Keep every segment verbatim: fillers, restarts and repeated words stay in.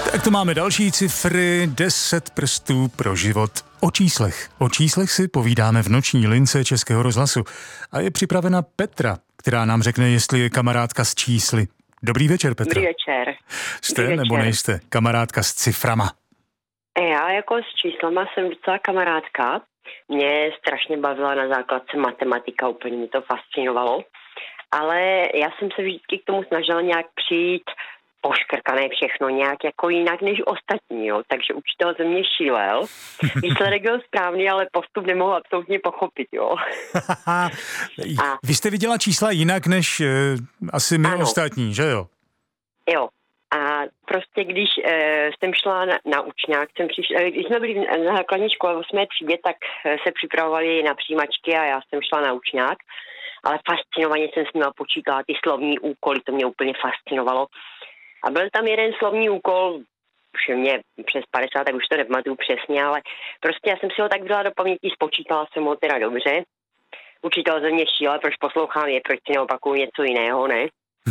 Tak to máme další cifry, deset prstů pro život. O číslech. O číslech si povídáme v noční lince Českého rozhlasu. A je připravena Petra, která nám řekne, jestli je kamarádka s čísly. Dobrý večer, Petra. Dobrý večer. Jste Dobrý nebo večer. nejste kamarádka s ciframa? Já jako s číslama jsem docela kamarádka. Mě strašně bavila na základce matematika, úplně mi to fascinovalo. Ale já jsem se vždycky k tomu snažila nějak přijít poškrkané všechno, nějak jako jinak než ostatní, jo. Takže učitel ze mě šílel. Výsledek byl správný, ale postup nemohl absolutně pochopit, jo. A vy jste viděla čísla jinak než e, asi my ano. ostatní, že jo? Jo. A prostě když e, jsem šla na, na učňák, jsem přišla, když jsme byli na základní škole v osmé třídě, tak e, se připravovali na přijímačky a já jsem šla na učňák. Ale fascinovaně jsem s nima počítala ty slovní úkoly, to mě úplně fascinovalo. A byl tam jeden slovní úkol, už je mě přes padesát, tak už to nepamatuju přesně, ale prostě já jsem si ho tak byla do paměti, spočítala jsem ho teda dobře. Učitel ze mě šíle, proč poslouchám je, proč si neopakuju něco jiného, ne?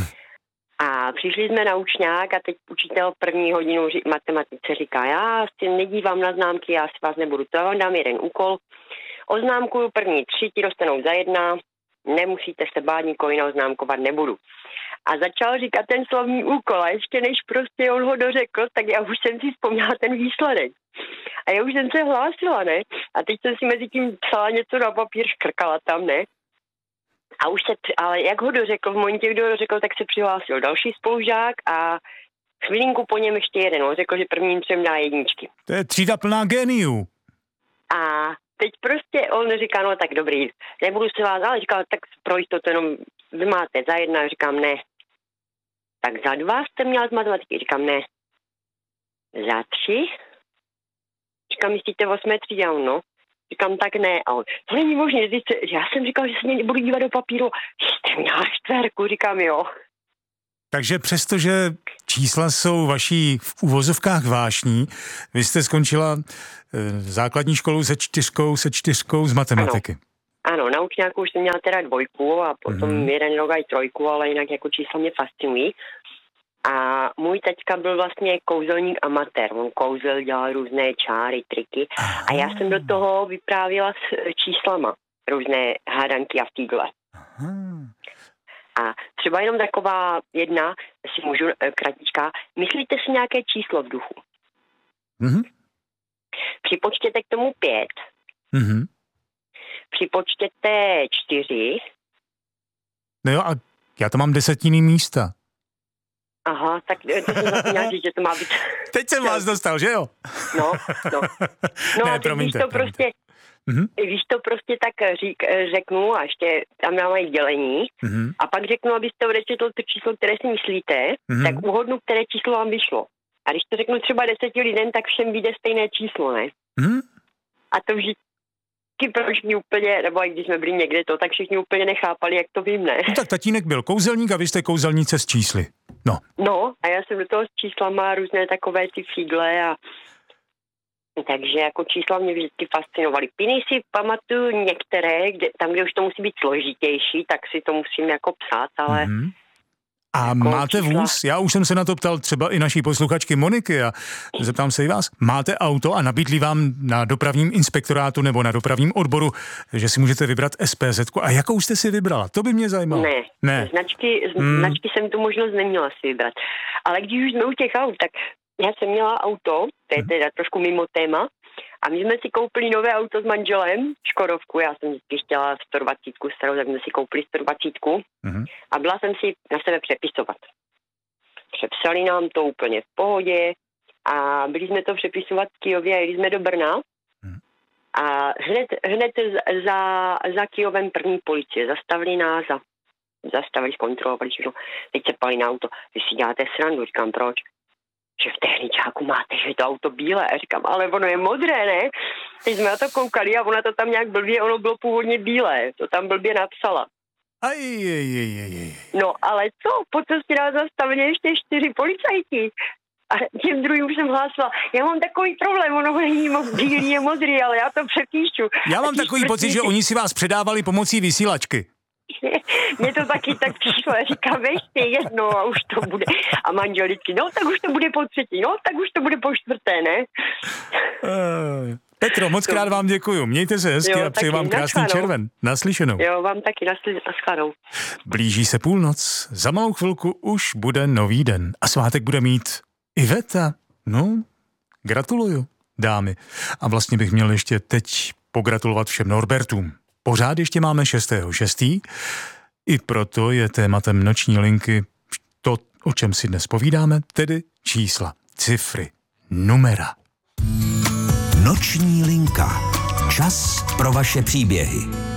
A přišli jsme na učňák a teď učitel první hodinu ří, matematice říká, já si nedívám na známky, já si vás nebudu, to vám dám jeden úkol. Oznámkuju první tři, ti dostanou za jedna, nemusíte se bát, nikoho jiného známkovat nebudu. A začal říkat ten slovní úkol a ještě než prostě on ho dořekl, tak já už jsem si vzpomněla ten výsledek. A já už jsem se hlásila, ne? A teď jsem si mezi tím psala něco na papír, škrkala tam, ne? A už se, ale jak ho dořekl, v momentě, kdo ho dořekl, tak se přihlásil další spolužák a chvilinku po něm ještě jeden. On řekl, že prvním třem dá jedničky. To je třída plná géniů. A teď prostě on říká, no tak dobrý, nebudu se vás, ale říkal, tak pro jistotu jenom vy máte za jedna, říkám ne. Tak za dva jste měla z matematiky, říkám ne. Za tři? Říkám, myslíte v osmé třídě, no. Říkám, tak ne. A on, to není možné, já jsem říkal, že se nebudu dívat do papíru. Jste měla čtverku, říkám jo. Takže přestože čísla jsou vaší v uvozovkách vášní, vy jste skončila e, základní školu se čtyřkou, se čtyřkou z matematiky. Ano, ano, na učňáku už jsem měla teda dvojku a potom mm. jeden rok aj trojku, ale jinak jako čísla mě fascinují. A můj teďka byl vlastně kouzelník amatér. On kouzel, dělal různé čáry, triky. Aha. A já jsem do toho vyprávěla s číslama. Různé hádanky a fígle. Aha. A třeba jenom taková jedna, si můžu, kratička, myslíte si nějaké číslo v duchu? Mhm. Připočtěte k tomu pět. Mhm. Připočtěte čtyři. No jo, a já to mám desetiny místa. Aha, tak to jsem zapomněla říct, že to má být... Teď jsem vás dostal, že jo? No, no. No ne, a promiňte, když to promiňte. prostě... Mm-hmm. Když to prostě tak řík, řeknu a ještě tam dávají dělení mm-hmm. a pak řeknu, abyste odečetl to číslo, které si myslíte, mm-hmm. tak uhodnu, které číslo vám vyšlo. A když to řeknu třeba deseti lidem, tak všem vyjde stejné číslo, ne? Mm-hmm. A to vždycky pro všichni úplně, nebo i když jsme byli někde to, tak všichni úplně nechápali, jak to vím, ne? No tak tatínek byl kouzelník a vy jste kouzelnice s čísly. No. No a já jsem do toho s číslama různé takové ty figle a takže jako čísla mě vždycky fascinovaly. Piny si pamatuju některé, kde, tam, kde už to musí být složitější, tak si to musím jako psát, ale... Mm-hmm. A jako máte čísla... vůz? Já už jsem se na to ptal třeba i naší posluchačky Moniky a zeptám se i vás. Máte auto a nabídli vám na dopravním inspektorátu nebo na dopravním odboru, že si můžete vybrat es pé zetku. A jakou jste si vybrala? To by mě zajímalo. Ne, ne. Značky, hmm. značky jsem tu možnost neměla si vybrat. Ale když už jsme u těch aut, tak já jsem měla auto, to je teda trošku mimo téma, a my jsme si koupili nové auto s manželem, Škodovku, já jsem vždycky chtěla sto dvacet starou, tak jsme si koupili sto dvacet mm-hmm. a byla jsem si na sebe přepisovat. Přepsali nám to úplně v pohodě a byli jsme to přepisovat v Kyjově a jeli jsme do Brna mm-hmm. a hned, hned za, za Kyjovem první policie zastavili nás a zastavili, zkontrolovali, že teď se pali na auto. Vy si děláte srandu, říkám, proč? Že v techničáku máte, že je to auto bílé. A říkám, ale ono je modré, ne? Teď jsme na to koukali a ona to tam nějak blbě, ono bylo původně bílé. To tam blbě napsala. Aj, aj, aj, aj. No, ale co? Po cestě nás zastavili ještě čtyři policajti. A těm druhým už jsem hlásila, já mám takový problém, ono není moc bílý, je modrý, ale já to přepíšu. Já mám takový pocit, že oni si vás předávali pomocí vysílačky. Mně to taky tak přišlo, já říkám, ještě jedno a už to bude. A manželičky, no tak už to bude po třetí, no tak už to bude po čtvrté, ne? Uh, Petro, moc krát vám děkuju. Mějte se hezky jo, a přeji vám krásný červen. Naslyšenou. Jo, vám taky naschledanou. Blíží se půlnoc, za malou chvilku už bude nový den. A svátek bude mít Iveta. No, gratuluju, dámy. A vlastně bych měl ještě teď pogratulovat všem Norbertům. Pořád ještě máme šestého šestého I proto je tématem noční linky to, o čem si dnes povídáme, tedy čísla, cifry, numera. Noční linka. Čas pro vaše příběhy.